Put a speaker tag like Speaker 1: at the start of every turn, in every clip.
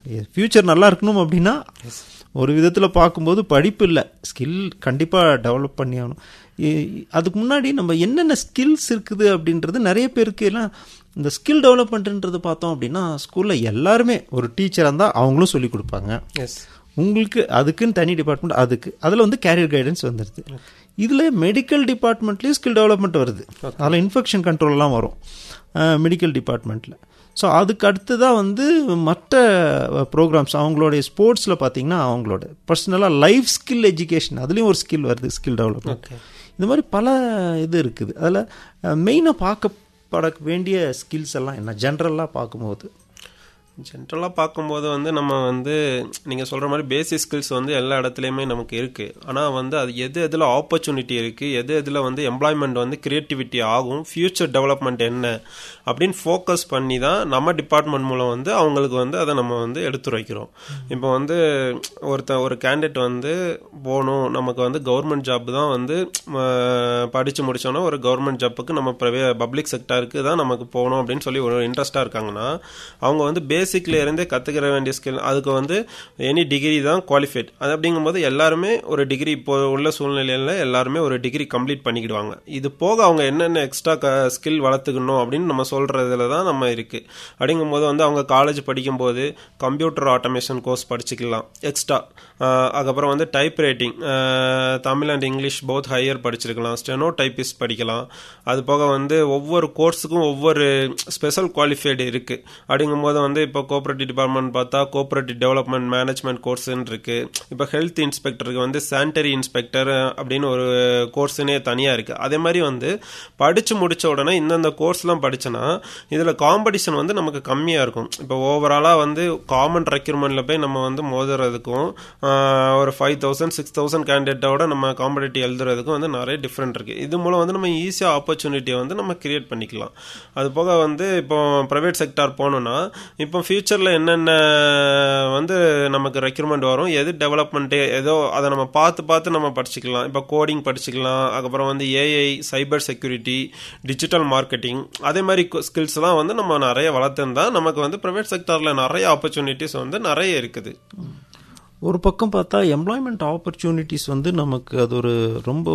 Speaker 1: Future நல்லா இருக்கணும் அப்படின்னா ஒரு விதத்தில் பார்க்கும்போது படிப்பு இல்லை, ஸ்கில் கண்டிப்பாக டெவலப் பண்ணி ஆகணும். அதுக்கு முன்னாடி நம்ம என்னென்ன ஸ்கில்ஸ் இருக்குது அப்படின்றது நிறைய பேருக்கு எல்லாம் இந்த ஸ்கில் டெவலப்மெண்ட்ன்றது பார்த்தோம் அப்படின்னா ஸ்கூலில் எல்லாருமே ஒரு டீச்சராக இருந்தால் அவங்களும் சொல்லிக் கொடுப்பாங்க. உங்களுக்கு அதுக்குன்னு தனி டிபார்ட்மெண்ட், அதில் வந்து கேரியர் கைடன்ஸ் வந்துடுது. இதில் மெடிக்கல் டிபார்ட்மெண்ட்லேயும் ஸ்கில் டெவலப்மெண்ட் வருது. அதில் இன்ஃபெக்ஷன் கண்ட்ரோல்லாம் வரும் மெடிக்கல் டிபார்ட்மெண்ட்டில். ஸோ அதுக்கு அடுத்ததாக வந்து மற்ற ப்ரோக்ராம்ஸ் அவங்களுடைய ஸ்போர்ட்ஸில் பார்த்தீங்கன்னா அவங்களோட பர்சனலாக லைஃப் ஸ்கில் எஜுகேஷன், அதுலேயும் ஒரு ஸ்கில் வருது, ஸ்கில் டெவலப்மெண்ட். இந்த மாதிரி பல இது இருக்குது. அதில் மெயினாக பார்க்கப்பட வேண்டிய ஸ்கில்ஸ் எல்லாம் என்ன ஜென்ரலாக பார்க்கும்போது?
Speaker 2: ஜென்ரலாக பார்க்கும்போது வந்து நம்ம வந்து நீங்கள் சொல்கிற மாதிரி பேசிக் ஸ்கில்ஸ் வந்து எல்லா இடத்துலையுமே நமக்கு இருக்குது. ஆனால் வந்து அது எதில் ஆப்பர்ச்சுனிட்டி இருக்குது, எதில் வந்து எம்ப்ளாய்மெண்ட் வந்து க்ரியேட்டிவிட்டி ஆகும், ஃப்யூச்சர் டெவலப்மெண்ட் என்ன அப்படின்னு ஃபோக்கஸ் பண்ணி தான் நம்ம டிபார்ட்மெண்ட் மூலம் வந்து அவங்களுக்கு வந்து அதை நம்ம வந்து எடுத்துரைக்கிறோம். இப்போ வந்து ஒரு கேண்டிடேட் வந்து போகணும், நமக்கு வந்து கவர்மெண்ட் ஜாப் தான் வந்து படித்து முடித்தோன்னா ஒரு கவர்மெண்ட் ஜாப்புக்கு நம்ம பப்ளிக் செக்டாருக்கு தான் நமக்கு போகணும் அப்படின்னு சொல்லி ஒரு இன்ட்ரெஸ்ட்டாக இருக்காங்கன்னா அவங்க வந்து பேசிக்ல இருந்தே கற்றுக்கிற வேண்டிய ஸ்கில், அதுக்கு வந்து எனி டிகிரி தான் குவாலிஃபைட். அது அப்படிங்கும்போது எல்லாருமே ஒரு டிகிரி, இப்போ உள்ள சூழ்நிலையில் எல்லாருமே ஒரு டிகிரி கம்ப்ளீட் பண்ணிக்கிடுவாங்க. இது போக அவங்க என்னென்ன எக்ஸ்ட்ரா ஸ்கில் வளர்த்துக்கணும் அப்படின்னு நம்ம சொல்கிறதுல தான் நம்ம இருக்குது. அப்படிங்கும்போது வந்து அவங்க காலேஜ் படிக்கும்போது கம்ப்யூட்டர் ஆட்டோமேஷன் கோர்ஸ் படிச்சுக்கலாம் எக்ஸ்ட்ரா. அதுக்கப்புறம் வந்து type writing Tamil and English both higher படிச்சிருக்கலாம், steno typist படிக்கலாம். அது போக வந்து ஒவ்வொரு கோர்ஸுக்கும் ஒவ்வொரு ஸ்பெஷல் குவாலிஃபைடு இருக்குது. அப்படிங்கும்போது வந்து இப்போ கோஆபரேட்டிவ் டிபார்ட்மெண்ட் பார்த்தா கோஆபரேட்டிவ் டெவலப்மெண்ட் மேனேஜ்மெண்ட் கோர்ஸ்ன்னு இருக்குது. இப்போ ஹெல்த் இன்ஸ்பெக்டருக்கு வந்து சானிட்டரி இன்ஸ்பெக்டர் அப்படின்னு ஒரு கோர்ஸுனே தனியாக இருக்குது. அதே மாதிரி வந்து படித்து முடித்த உடனே இந்தந்த கோர்ஸ்லாம் படித்தோன்னா இதில் காம்படிஷன் வந்து நமக்கு கம்மியாக இருக்கும். இப்போ ஓவராலாக வந்து காமன் ரெக்யூர்மெண்ட்டில் போய் நம்ம வந்து மோதுறதுக்கும் ஒரு 5000 6000 கேண்டிடேட்டோட நம்ம காம்படிட்டிவ் எழுதுறதுக்கும் வந்து நிறைய டிஃப்ரெண்ட் இருக்குது. இது மூலம் வந்து நம்ம ஈஸியாக ஆப்பர்ச்சுனிட்டியை வந்து நம்ம கிரியேட் பண்ணிக்கலாம். அது போக வந்து இப்போ ப்ரைவேட் செக்டார் போகணுன்னா இப்போ ஃபியூச்சரில் என்னென்ன வந்து நமக்கு ரெக்யூர்மெண்ட் வரும், எது டெவலப்மெண்ட்டு ஏதோ அதை நம்ம பார்த்து நம்ம படிச்சுக்கலாம். இப்போ கோடிங் படிச்சுக்கலாம், அதுக்கப்புறம் வந்து AI, cyber security, digital marketing, அதே மாதிரி ஸ்கில்ஸ்லாம் வந்து நம்ம நிறைய வளர்த்துருந்தா நமக்கு வந்து ப்ரைவேட் செக்டாரில் நிறைய ஆப்பர்ச்சுனிட்டிஸ் வந்து நிறைய இருக்குது.
Speaker 1: ஒரு பக்கம் பார்த்தா எம்ப்ளாய்மெண்ட் ஆப்பர்ச்சுனிட்டிஸ் வந்து நமக்கு அது ஒரு ரொம்ப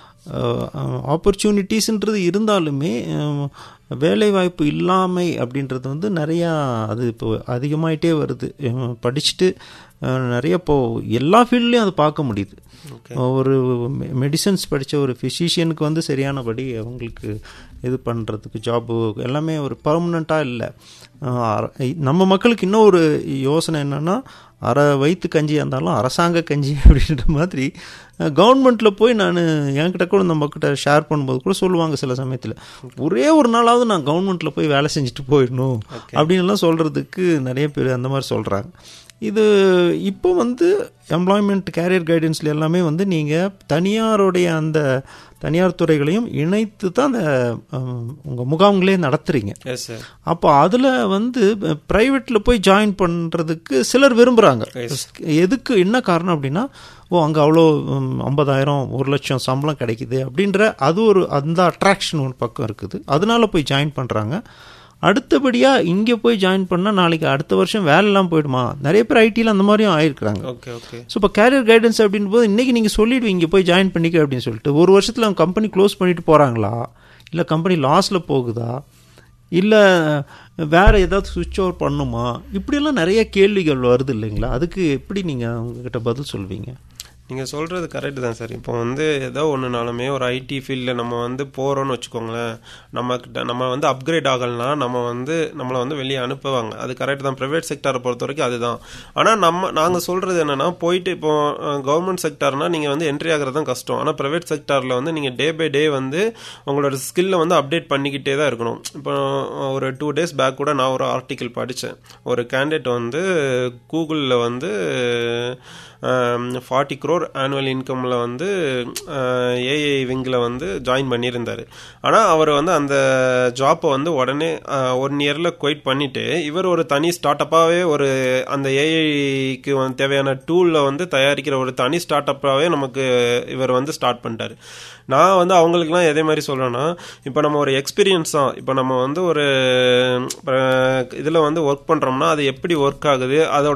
Speaker 1: ஆப்பர்ச்சுனிட்டிஸ்ன்றது இருந்தாலுமே வேலைவாய்ப்பு இல்லாமை அப்படின்றது வந்து நிறையா அது இப்போ அதிகமாயிட்டே வருது. படிச்சுட்டு நிறைய இப்போது எல்லா ஃபீல்ட்லேயும் அது பார்க்க முடியுது. ஒரு மெடிசன்ஸ் படித்த ஒரு ஃபிசிஷியனுக்கு வந்து சரியானபடி அவங்களுக்கு இது பண்ணுறதுக்கு ஜாப்பு எல்லாமே ஒரு பர்மனண்ட்டாக இல்லை. நம்ம மக்களுக்கு இன்னும் ஒரு யோசனை என்னென்னா அரை வயிற்று கஞ்சியாக இருந்தாலும் அரசாங்க கஞ்சி அப்படின்ற மாதிரி கவர்மெண்ட்டில் போய் நான் என்கிட்ட கூட நம்மக்கிட்ட ஷேர் பண்ணும்போது கூட சொல்லுவாங்க சில சமயத்தில், ஒரே ஒரு நாளாவது நான் கவர்மெண்ட்டில் போய் வேலை செஞ்சுட்டு போயிடணும் அப்படின்லாம் சொல்கிறதுக்கு நிறைய பேர் அந்த மாதிரி சொல்கிறாங்க. இது இப்போ வந்து எம்ப்ளாய்மெண்ட் கேரியர் கைடன்ஸில் எல்லாமே வந்து நீங்கள் தனியாருடைய அந்த தனியார் துறைகளையும் இணைத்து தான் அந்த உங்கள் முகாம்களே நடத்துகிறீங்க. அப்போ அதில் வந்து ப்ரைவேட்டில் போய் ஜாயின் பண்ணுறதுக்கு சிலர் விரும்புகிறாங்க. எதுக்கு என்ன காரணம் அப்படின்னா, அங்கே அவ்வளோ 50,000 1,00,000 சம்பளம் கிடைக்குது அப்படின்ற அது ஒரு அந்த அட்ராக்ஷன் ஒரு பக்கம் இருக்குது, அதனால போய் ஜாயின் பண்ணுறாங்க. அடுத்தபடியாக இங்கே போய் ஜாயின் பண்ணால் நாளைக்கு அடுத்த வருஷம் வேலைலாம் போயிடுமா, நிறைய பேர் ஐடியில் அந்த மாதிரியும் ஆயிருக்கிறாங்க. ஸோ இப்போ கேரியர் கைடன்ஸ் அப்படின் போது இன்றைக்கி நீங்கள் சொல்லிவிடுவீங்க இங்கே போய் ஜாயின் பண்ணிக்க அப்படின்னு சொல்லிட்டு, ஒரு வருஷத்தில் அவங்க கம்பெனி க்ளோஸ் பண்ணிட்டு போகிறாங்களா, இல்லை கம்பெனி லாஸில் போகுதா, இல்லை வேறு ஏதாவது சுவிட்ச் ஓவர் பண்ணுமா, இப்படியெல்லாம் நிறைய கேள்விகள் வருது இல்லைங்களா? அதுக்கு எப்படி நீங்கள் அவங்கக்கிட்ட பதில் சொல்வீங்க?
Speaker 2: நீங்கள் சொல்கிறது கரெக்டு தான் சார். இப்போ வந்து ஏதோ ஒன்றுனாலுமே ஒரு ஐடி ஃபீல்டில் நம்ம வந்து போகிறோன்னு வச்சுக்கோங்களேன், நம்ம வந்து அப்கிரேட் ஆகலைன்னா நம்மளை வந்து வெளியே அனுப்புவாங்க. அது கரெக்டு தான். ப்ரைவேட் செக்டாரை பொறுத்த வரைக்கும் அதுதான். ஆனால் நாங்கள் சொல்கிறது என்னென்னா, போயிட்டு இப்போ கவர்மெண்ட் செக்டார்னால் நீங்கள் வந்து என்ட்ரி ஆகிறது தான் கஷ்டம். ஆனால் ப்ரைவேட் செக்டாரில் வந்து நீங்கள் டே பை டே வந்து உங்களோட ஸ்கில்லை வந்து அப்டேட் பண்ணிக்கிட்டே தான் இருக்கணும். இப்போ ஒரு 2 days பேக் கூட நான் ஒரு ஆர்டிக்கிள் படித்தேன். ஒரு கேண்டிடேட் வந்து கூகுளில் வந்து 40 crore ஆனுவல் இன்கமில் வந்து ஏஐ விங்கில் வந்து ஜாயின் பண்ணியிருந்தார். ஆனால் அவர் வந்து அந்த ஜாப்பை வந்து உடனே 1 yearல குவைட் பண்ணிவிட்டு இவர் ஒரு தனி ஸ்டார்ட் அப்பாகவே ஒரு அந்த ஏஐக்கு தேவையான டூலில் வந்து தயாரிக்கிற ஒரு தனி ஸ்டார்ட் அப்பாகவே நமக்கு இவர் வந்து ஸ்டார்ட் பண்ணிட்டார். நான் வந்து அவங்களுக்குலாம் எதே மாதிரி சொல்கிறேன்னா, இப்போ நம்ம ஒரு எக்ஸ்பீரியன்ஸ் தான். இப்போ நம்ம வந்து ஒரு இதில் வந்து ஒர்க் பண்ணுறோம்னா அது எப்படி ஒர்க் ஆகுது, அதோட